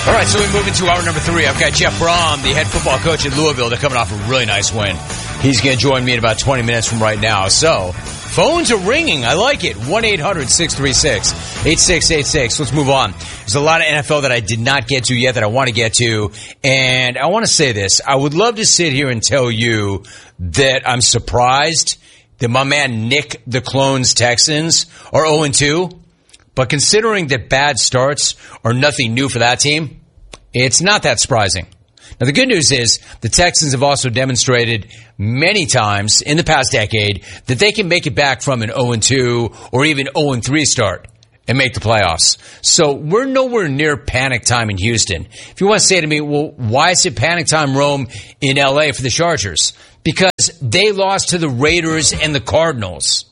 All right, so we move into hour number 3. I've got Jeff Brom, the head football coach at Louisville. They're coming off a really nice win. He's going to join me in about 20 minutes from right now. So, phones are ringing. I like it. 1-800-636-8686. Let's move on. There's a lot of NFL that I did not get to yet that I want to get to. And I want to say this. I would love to sit here and tell you that I'm surprised that my man Nick the Clones Texans are 0-2. But considering that bad starts are nothing new for that team, it's not that surprising. Now, the good news is the Texans have also demonstrated many times in the past decade that they can make it back from an 0-2 or even 0-3 start and make the playoffs. So we're nowhere near panic time in Houston. If you want to say to me, well, why is it panic time, Rome, in L.A. for the Chargers? Because they lost to the Raiders and the Cardinals.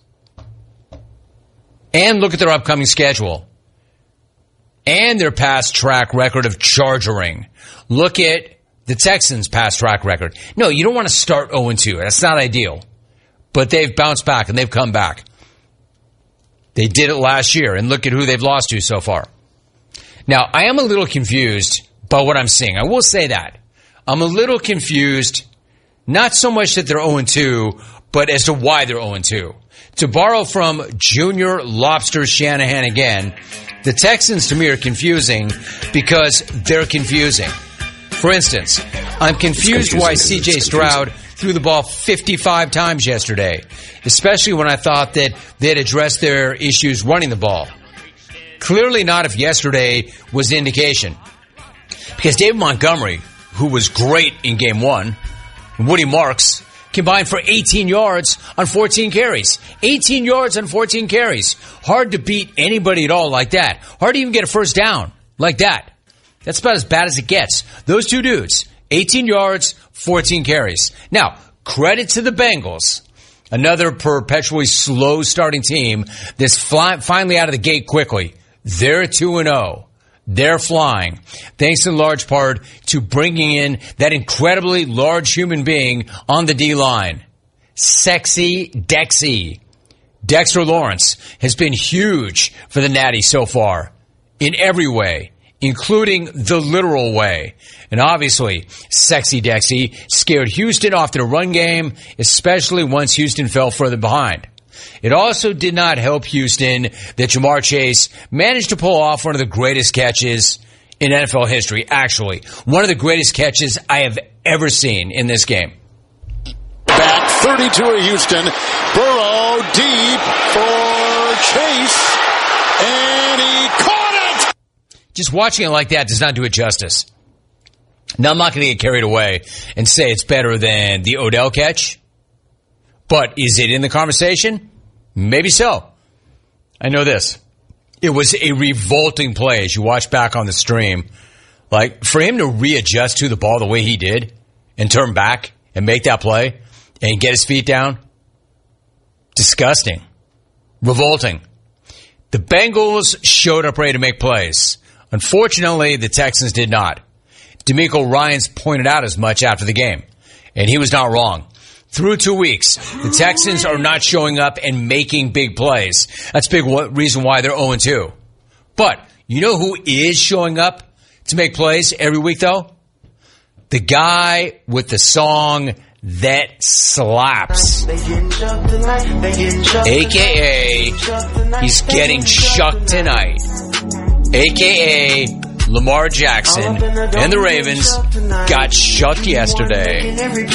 And look at their upcoming schedule. And their past track record of chargering. Look at the Texans' past track record. No, you don't want to start 0-2. That's not ideal. But they've bounced back and they've come back. They did it last year, and look at who they've lost to so far. Now, I am a little confused by what I'm seeing. I will say that. I'm a little confused, not so much that they're 0-2, but as to why they're 0-2. To borrow from Junior Lobster Shanahan again, the Texans to me are confusing because they're confusing. For instance, I'm confused why C.J. Stroud threw the ball 55 times yesterday, especially when I thought that they'd addressed their issues running the ball. Clearly not if yesterday was the indication. Because David Montgomery, who was great in Game 1, and Woody Marks combined for 18 yards on 14 carries. 18 yards on 14 carries. Hard to beat anybody at all like that. Hard to even get a first down like that. That's about as bad as it gets. Those two dudes, 18 yards, 14 carries. Now, credit to the Bengals, another perpetually slow starting team that's finally out of the gate quickly. They're 2-0. They're flying, thanks in large part to bringing in that incredibly large human being on the D-line. Sexy Dexy. Dexter Lawrence has been huge for the Natty so far, in every way, including the literal way. And obviously, Sexy Dexy scared Houston off their run game, especially once Houston fell further behind. It also did not help Houston that Jamar Chase managed to pull off one of the greatest catches in NFL history. Actually, one of the greatest catches I have ever seen in this game. Back 32 of Houston. Burrow deep for Chase. And he caught it! Just watching it like that does not do it justice. Now, I'm not going to get carried away and say it's better than the Odell catch. But is it in the conversation? Maybe so. I know this. It was a revolting play as you watch back on the stream. Like, for him to readjust to the ball the way he did and turn back and make that play and get his feet down, disgusting. Revolting. The Bengals showed up ready to make plays. Unfortunately, the Texans did not. DeMeco Ryans pointed out as much after the game, and he was not wrong. Through 2 weeks, the Texans are not showing up and making big plays. That's a big reason why they're 0-2. But you know who is showing up to make plays every week, though? The guy with the song that slaps. A.K.A. he's getting chucked tonight. A.K.A. Lamar Jackson and the Ravens got shucked yesterday.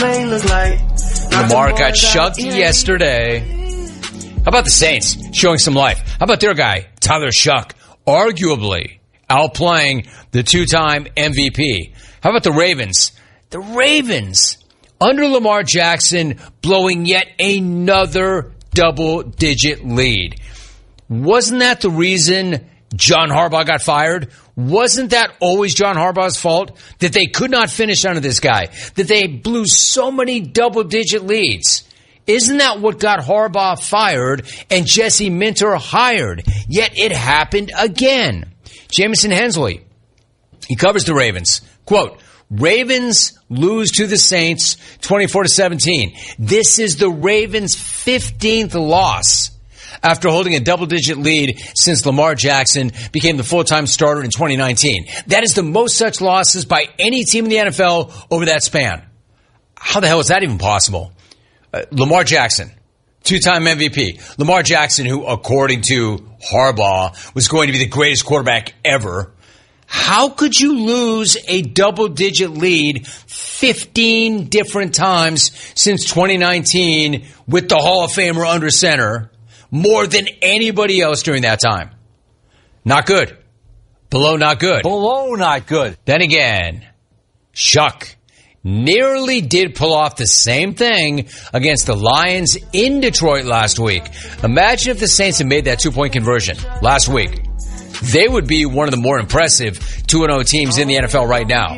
Lamar got shucked yesterday. How about the Saints showing some life? How about their guy, Tyler Shuck, arguably outplaying the two-time MVP? How about the Ravens? The Ravens, under Lamar Jackson, blowing yet another double-digit lead. Wasn't that the reason John Harbaugh got fired? Wasn't that always John Harbaugh's fault? That they could not finish under this guy? That they blew so many double-digit leads? Isn't that what got Harbaugh fired and Jesse Minter hired? Yet it happened again. Jamison Hensley, he covers the Ravens. Quote, Ravens lose to the Saints 24-17. This is the Ravens' 15th loss after holding a double-digit lead since Lamar Jackson became the full-time starter in 2019. That is the most such losses by any team in the NFL over that span. How the hell is that even possible? Lamar Jackson, two-time MVP. Lamar Jackson, who, according to Harbaugh, was going to be the greatest quarterback ever. How could you lose a double-digit lead 15 different times since 2019 with the Hall of Famer under center, more than anybody else during that time? Not good. Below not good. Below not good. Then again, Shuck nearly did pull off the same thing against the Lions in Detroit last week. Imagine if the Saints had made that two-point conversion last week. They would be one of the more impressive 2-0 teams in the NFL right now.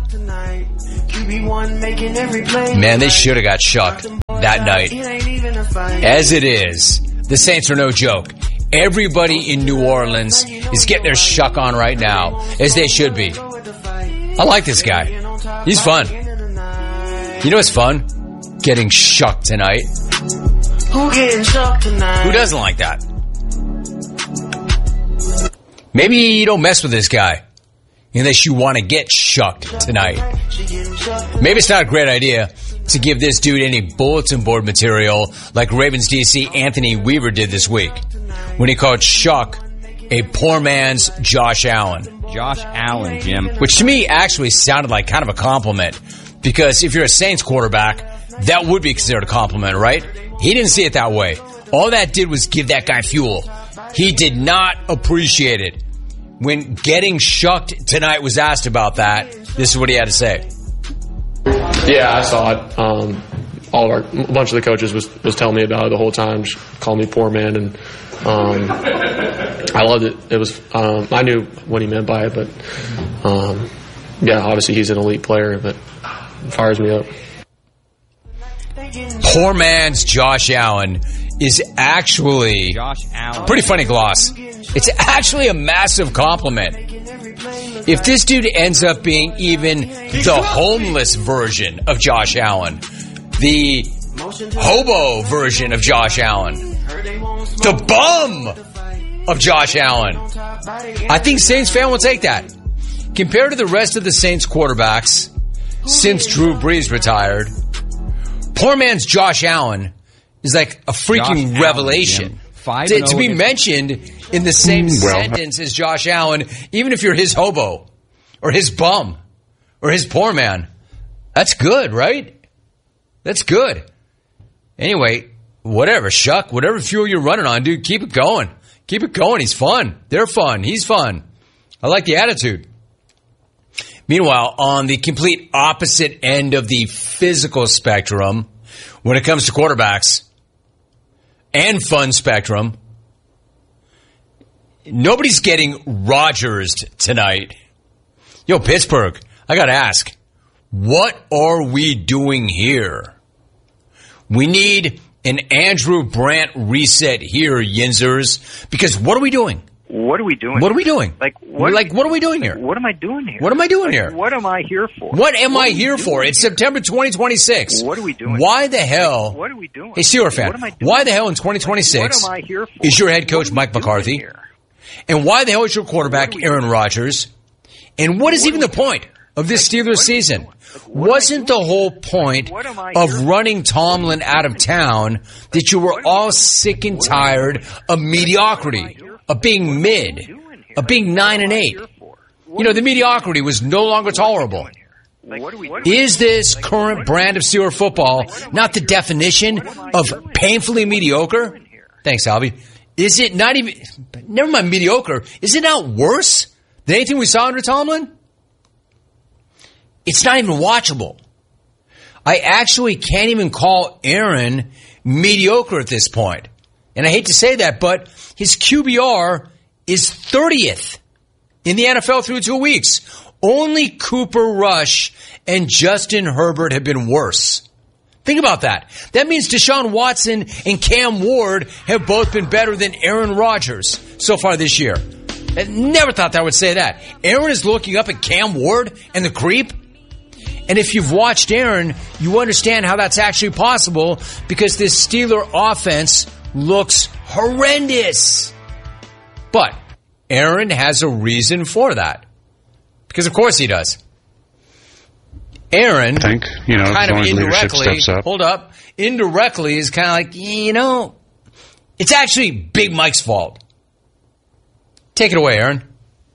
Man, they should have got shucked that night. As it is, the Saints are no joke. Everybody in New Orleans is getting their shuck on right now, as they should be. I like this guy. He's fun. You know what's fun? Getting shucked tonight. Who getting shucked tonight? Who doesn't like that? Maybe you don't mess with this guy unless you want to get shucked tonight. Maybe it's not a great idea to give this dude any bulletin board material like Ravens DC Anthony Weaver did this week when he called Shuck a poor man's Josh Allen. Josh Allen, Jim. Which to me actually sounded like kind of a compliment, because if you're a Saints quarterback, that would be considered a compliment, right? He didn't see it that way. All that did was give that guy fuel. He did not appreciate it. When getting shucked tonight was asked about that, this is what he had to say. Yeah, I saw it. A bunch of the coaches was telling me about it the whole time, just calling me poor man, and I loved it. It was I knew what he meant by it, but yeah, obviously he's an elite player, but it fires me up. Poor man's Josh Allen is actually pretty funny gloss. It's actually a massive compliment. If this dude ends up being even the homeless version of Josh Allen, the hobo version of Josh Allen, the bum of Josh Allen, I think Saints fan will take that. Compared to the rest of the Saints quarterbacks since Drew Brees retired, poor man's Josh Allen is like a freaking revelation. To be mentioned in the same sentence as Josh Allen, even if you're his hobo or his bum or his poor man, that's good, right? That's good. Anyway, whatever, Shuck, whatever fuel you're running on, dude, keep it going. Keep it going. He's fun. They're fun. He's fun. I like the attitude. Meanwhile, on the complete opposite end of the physical spectrum, when it comes to quarterbacks and fun spectrum, nobody's getting Rodgers tonight. Yo, Pittsburgh, I got to ask, what are we doing here? We need an Andrew Brandt reset here, Yinzers, because what are we doing? What are we doing? What are we doing? What are we doing here? What am I doing here? What am I doing here? What am I here for? What am I here for? It's September 2026. What are we doing? Why the hell? What are we doing? Hey, Steeler fan, why the hell in 2026 what am I here for? is your head coach Mike McCarthy? Here? And why the hell is your quarterback Aaron Rodgers? And what is even the point of this Steelers season? Wasn't the whole point of running Tomlin out of town that you were all sick and tired of mediocrity, of being mid, of being 9-8? You know, the mediocrity was no longer tolerable. Is this current brand of Steeler football not the definition of painfully mediocre? Thanks, Albie. Is it not even, never mind mediocre, is it not worse than anything we saw under Tomlin? It's not even watchable. I actually can't even call Aaron mediocre at this point. And I hate to say that, but his QBR is 30th in the NFL through 2 weeks. Only Cooper Rush and Justin Herbert have been worse. Think about that. That means Deshaun Watson and Cam Ward have both been better than Aaron Rodgers so far this year. I never thought that I would say that. Aaron is looking up at Cam Ward and the creep. And if you've watched Aaron, you understand how that's actually possible, because this Steeler offense looks horrendous. But Aaron has a reason for that. Because of course he does. Aaron, I think, kind of as long as leadership indirectly, steps up. hold up, indirectly is kind of like, it's actually Big Mike's fault. Take it away, Aaron.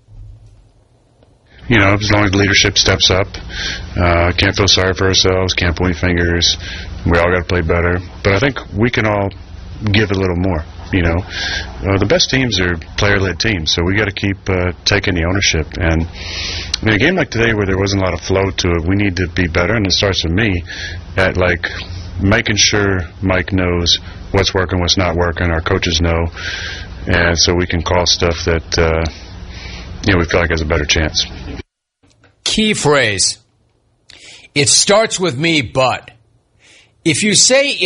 As long as leadership steps up, can't feel sorry for ourselves, can't point fingers. We all got to play better. But I think we can all give a little more. The best teams are player-led teams, so we got to keep taking the ownership. And in a game like today where there wasn't a lot of flow to it, we need to be better, and it starts with me at making sure Mike knows what's working, what's not working. Our coaches know, and so we can call stuff that we feel like has a better chance. Key phrase. It starts with me, but if you say